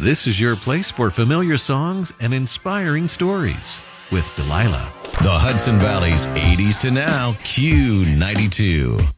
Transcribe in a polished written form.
This is your place for familiar songs and inspiring stories with Delilah. The Hudson Valley's 80s to now Q92.